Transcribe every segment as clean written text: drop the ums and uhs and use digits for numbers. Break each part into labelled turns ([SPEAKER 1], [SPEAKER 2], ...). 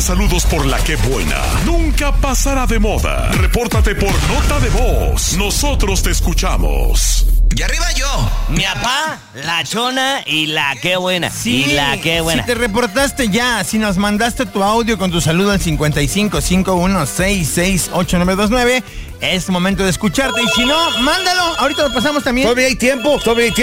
[SPEAKER 1] saludos por la que buena nunca pasará de moda. Repórtate por nota de voz. Nosotros te escuchamos.
[SPEAKER 2] Y arriba yo,
[SPEAKER 3] mi papá, la chona y la que buena.
[SPEAKER 4] Sí,
[SPEAKER 3] y la que buena.
[SPEAKER 4] Si te reportaste ya, si nos mandaste tu audio con tu saludo al 5551668929, es momento de escucharte. Y si no, mándalo. Ahorita lo pasamos también.
[SPEAKER 5] Todavía hay tiempo.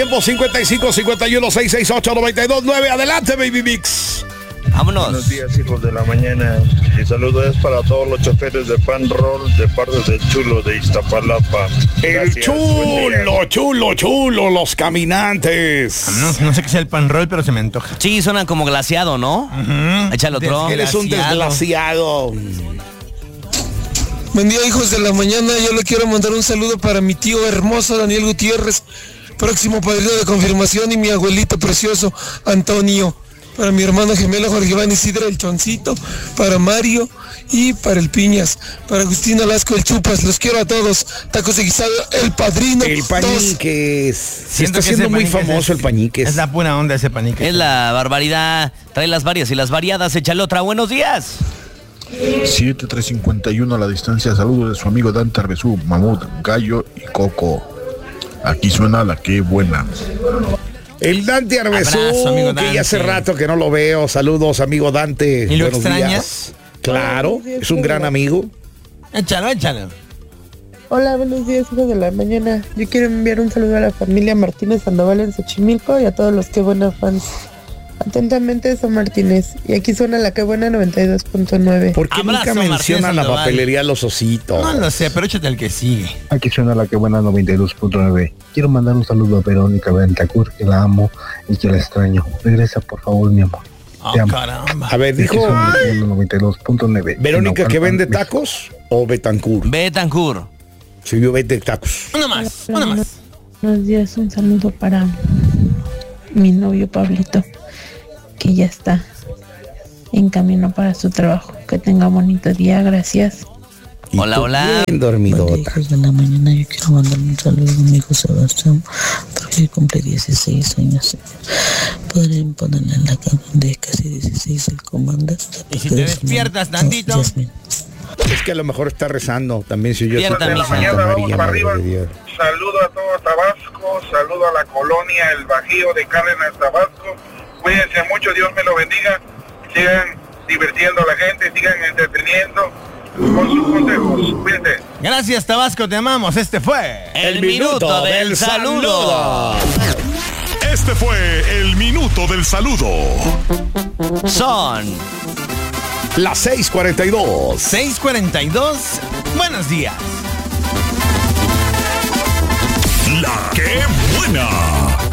[SPEAKER 5] 5551668929. Adelante, Baby Mix.
[SPEAKER 3] Vámonos.
[SPEAKER 6] Buenos días, hijos de la mañana. Mi saludo es para todos los choferes de Pan Roll de parte del Chulo de Iztapalapa.
[SPEAKER 5] El chulo, los caminantes.
[SPEAKER 4] No sé qué sea el pan roll, pero se me antoja.
[SPEAKER 3] Sí, suena como glaseado, ¿no? Échale otro.
[SPEAKER 5] Eres un desgraciado.
[SPEAKER 7] Buen día, hijos de la mañana. Yo le quiero mandar un saludo para mi tío hermoso Daniel Gutiérrez, próximo padrino de confirmación, y mi abuelito precioso Antonio. Para mi hermano gemelo Jorge Iván Isidro el Choncito, para Mario y para el Piñas, para Agustín Alasco el Chupas. Los quiero a todos. Tacos de guisado, el padrino.
[SPEAKER 5] El Pañiques. Se está haciendo muy famoso el Pañiques.
[SPEAKER 4] Es la buena onda ese Pañiques.
[SPEAKER 3] Es la barbaridad. Trae las varias y las variadas. Échale otra. Buenos días.
[SPEAKER 8] 7351 a la distancia. Saludos de su amigo Dante Arbezú, Mamut, Gallo y Coco. Aquí suena la que buena.
[SPEAKER 5] El Dante Arbezú, que ya hace rato que no lo veo. Saludos, amigo Dante.
[SPEAKER 4] ¿Y lo
[SPEAKER 5] Buenos
[SPEAKER 4] extrañas?
[SPEAKER 5] días. Claro, es un gran amigo.
[SPEAKER 4] Échalo.
[SPEAKER 9] Hola, buenos días, hijos de la mañana. Yo quiero enviar un saludo a la familia Martínez Sandoval en Xochimilco y a todos los que buena fans. Atentamente, Son Martínez. Y aquí suena la que buena 92.9.
[SPEAKER 5] ¿Por qué nunca mencionan la papelería Los Ositos?
[SPEAKER 4] No lo sé, pero échate el que sigue.
[SPEAKER 10] Aquí suena la que buena 92.9. Quiero mandar un saludo a Verónica Bentacur, que la amo y que la extraño. Regresa, por favor, mi amor. Te amo.
[SPEAKER 4] Caramba.
[SPEAKER 5] A ver, dijo
[SPEAKER 10] 92.9.
[SPEAKER 5] ¿Verónica que vende tacos o Betancur?
[SPEAKER 3] Betancur.
[SPEAKER 5] Sí, yo vende tacos.
[SPEAKER 4] Uno más.
[SPEAKER 9] Buenos días, un saludo para mi novio Pablito, que ya está en camino para su trabajo. Que tenga bonito día, gracias.
[SPEAKER 3] Hola.
[SPEAKER 5] Bien dormidota.
[SPEAKER 11] Hijos de la mañana, yo quiero mandar un saludo a mi hijo Sebastián, porque cumple 16 años. Podrían ponerle en la cama de casi 16 el comandante.
[SPEAKER 4] Y si te despiertas tantito.
[SPEAKER 5] Es que a lo mejor está rezando también. Si yo
[SPEAKER 3] Despierta,
[SPEAKER 5] soy
[SPEAKER 3] mija.
[SPEAKER 5] Santa María, Madre de Dios.
[SPEAKER 6] Saludo a todo Tabasco, saludo a la colonia El Bajío de Cárdenas, Tabasco. Cuídense mucho, Dios me lo bendiga. Sigan divirtiendo a la gente, sigan entreteniendo con sus consejos. Cuídense.
[SPEAKER 4] Gracias, Tabasco, te amamos. Este fue
[SPEAKER 3] El minuto del saludo.
[SPEAKER 1] Este fue el minuto del saludo.
[SPEAKER 3] Son
[SPEAKER 5] las 6:42.
[SPEAKER 4] 6:42. Buenos días.